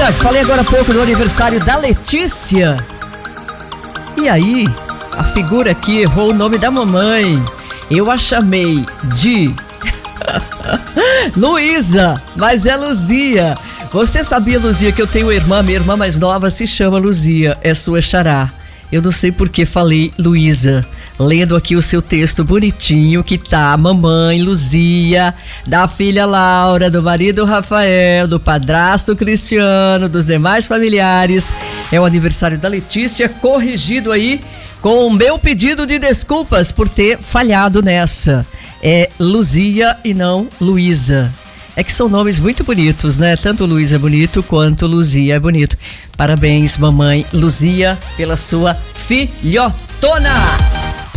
falei agora há pouco do aniversário da Letícia. E aí, a figura aqui errou o nome da mamãe. Eu a chamei de Luísa, mas é Luzia. Você sabia, Luzia, que eu tenho irmã, minha irmã mais nova se chama Luzia, é sua xará. Eu não sei por que falei Luísa. Lendo aqui o seu texto bonitinho que tá: mamãe Luzia, da filha Laura, do marido Rafael, do padrasto Cristiano, dos demais familiares. É o aniversário da Letícia, corrigido aí com o meu pedido de desculpas por ter falhado nessa. É Luzia e não Luísa. É que são nomes muito bonitos, né? Tanto Luísa é bonito quanto Luzia é bonito. Parabéns, mamãe Luzia, pela sua filhotona.